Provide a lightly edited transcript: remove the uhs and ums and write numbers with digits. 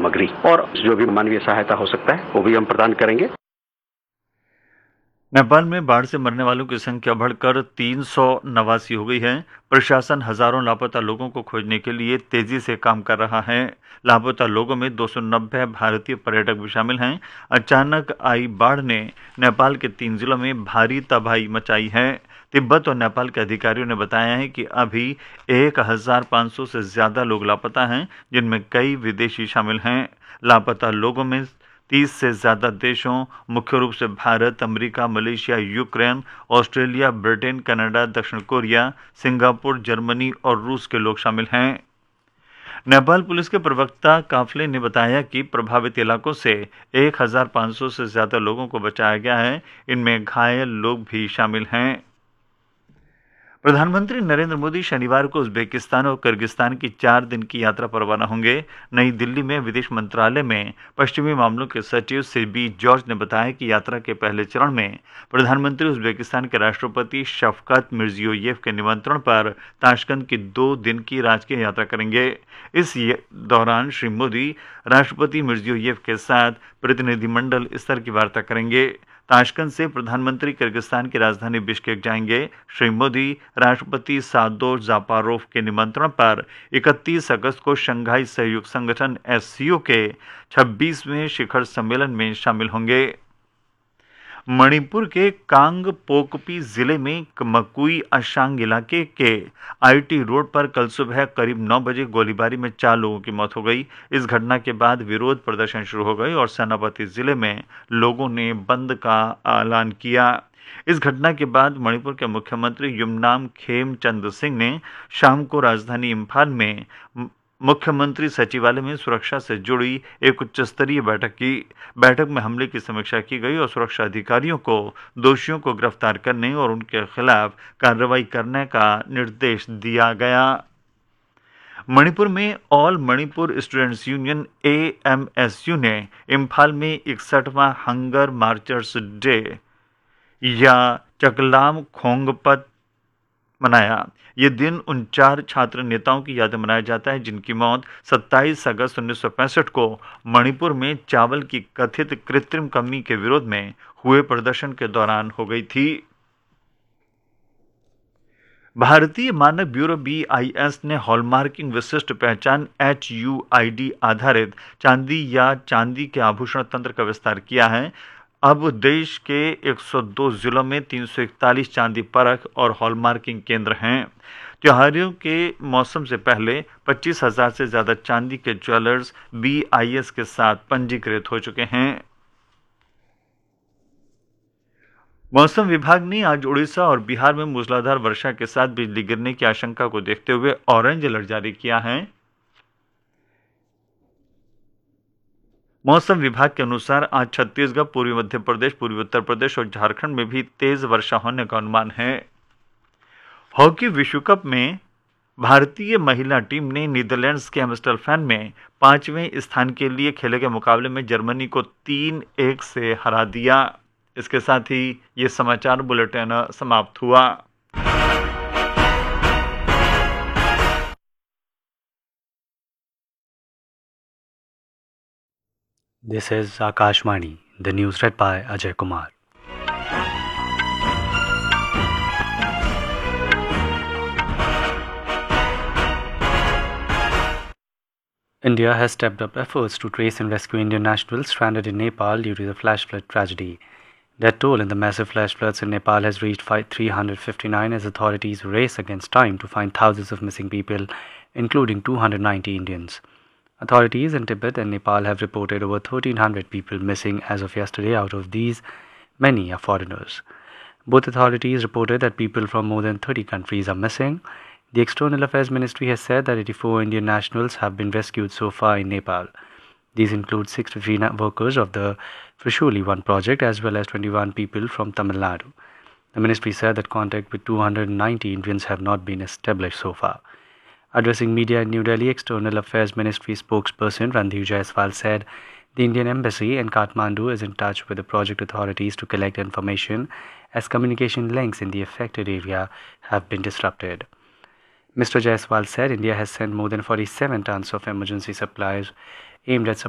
सामग्री और जो भी मानवीय सहायता हो सकता है वो भी हम प्रदान करेंगे। नेपाल में बाढ़ से मरने वालों की संख्या बढ़कर 389 हो गई है। प्रशासन हजारों लापता लोगों को खोजने के लिए तेजी से काम कर रहा है। लापता लोगों में 290 भारतीय पर्यटक भी शामिल हैं। अचानक आई बाढ़ ने नेपाल के 3 जिलों में भारी तबाही मचाई है। तिब्बत और नेपाल के अधिकारियों ने बताया है कि अभी 1500 से ज्यादा लोग लापता हैं, जिनमें कई विदेशी शामिल हैं। लापता लोगों में 30 से ज्यादा देशों, मुख्य रूप से Bharat, America, Malaysia, Ukraine, Australia, Britain, Canada, दक्षिण कोरिया, सिंगापुर, जर्मनी और रूस के लोग शामिल हैं। नेपाल पुलिस के प्रवक्ता काफले ने बताया कि प्रभावित इलाकों से 1500 से ज्यादा लोगों को बचाया गया है। इनमें घायल लोग भी शामिल हैं। प्रधानमंत्री नरेंद्र मोदी शनिवार को उज्बेकिस्तान और किर्गिस्तान की 4 दिन की यात्रा पर रवाना होंगे। नई दिल्ली में विदेश मंत्रालय में पश्चिमी मामलों के सचिव सीबी जॉर्ज ने बताया कि यात्रा के पहले चरण में प्रधानमंत्री उज्बेकिस्तान के राष्ट्रपति शफकत मिर्जियोयेव के निमंत्रण पर ताशकंद की 2 दिन की राजकीय यात्रा करेंगे। इस दौरान श्री मोदी राष्ट्रपति मिर्जियोयेव के साथ प्रतिनिधिमंडल स्तर की वार्ता करेंगे। ताशकंद से प्रधानमंत्री किर्गिस्तान की राजधानी बिश्केक जाएंगे। श्री मोदी राष्ट्रपति सादोर जापारोव के निमंत्रण पर 31 अगस्त को शंघाई सहयोग संगठन एससीओ के 26वें शिखर सम्मेलन में शामिल होंगे। मणिपुर के कांगपोकपी जिले में मकुई अशांग इलाके के आईटी रोड पर कल सुबह करीब 9 बजे गोलीबारी में 4 लोगों की मौत हो गई। इस घटना के बाद विरोध प्रदर्शन शुरू हो गए और सेनापति जिले में लोगों ने बंद का ऐलान किया। इस घटना के बाद मणिपुर के मुख्यमंत्री युमनाम खेमचंद सिंह ने शाम को राजधानी इम्फाल में मुख्यमंत्री सचिवालय में सुरक्षा से जुड़ी एक उच्च स्तरीय बैठक की। बैठक में हमले की समीक्षा की गई और सुरक्षा अधिकारियों को दोषियों को गिरफ्तार करने और उनके खिलाफ कार्रवाई करने का निर्देश दिया गया। मणिपुर में all Manipur students union AMSU ने इम्फाल में 61वां हंगर मार्चर्स डे या चकलाम खोंगपत मनाया। ये दिन उन 4 छात्र नेताओं की याद में मनाया जाता है जिनकी मौत 27 अगस्त 1965 को मणिपुर में चावल की कथित कृत्रिम कमी के विरोध में हुए प्रदर्शन के दौरान हो गई थी। भारतीय मानक ब्यूरो BIS ने हॉलमार्किंग विशिष्ट पहचान HUID आधारित चांदी या चांदी के आभूषण तंत्र का विस्तार किया है। अब देश के 102 जिलों में 341 चांदी परख और हॉलमार्किंग केंद्र हैं। त्योहारों के मौसम से पहले 25,000 से ज्यादा चांदी के ज्वेलर्स BIS के साथ पंजीकृत हो चुके हैं। मौसम विभाग ने आज उड़ीसा और बिहार में मूसलाधार वर्षा के साथ बिजली गिरने की आशंका को देखते हुए ऑरेंज अलर्ट जारी किया है। मौसम विभाग के अनुसार आज छत्तीसगढ़, पूर्वी मध्य प्रदेश, पूर्वी उत्तर प्रदेश और झारखंड में भी तेज वर्षा होने का अनुमान है। हॉकी विश्व कप में भारतीय महिला टीम ने नीदरलैंड्स के एम्स्टरडैम में 5वें स्थान के लिए खेले गए मुकाबले में जर्मनी को 3-1 से हरा दिया। इसके साथ ही ये समाचार बुलेटिन समाप्त हुआ। This is Akashvani, the news read by Ajay Kumar. India has stepped up efforts to trace and rescue Indian nationals stranded in Nepal due to the flash flood tragedy. Death toll in the massive flash floods in Nepal has reached 359 as authorities race against time to find thousands of missing people, including 290 Indians. Authorities in Tibet and Nepal have reported over 1,300 people missing as of yesterday. Out of these, many are foreigners. Both authorities reported that people from more than 30 countries are missing. The External Affairs Ministry has said that 84 Indian nationals have been rescued so far in Nepal. These include 63 workers of the Trishuli 1 project as well as 21 people from Tamil Nadu. The ministry said that contact with 290 Indians have not been established so far. Addressing media in New Delhi, External Affairs Ministry spokesperson Randhir Jaiswal said the Indian Embassy in Kathmandu is in touch with the project authorities to collect information as communication links in the affected area have been disrupted. Mr. Jaiswal said India has sent more than 47 tons of emergency supplies aimed at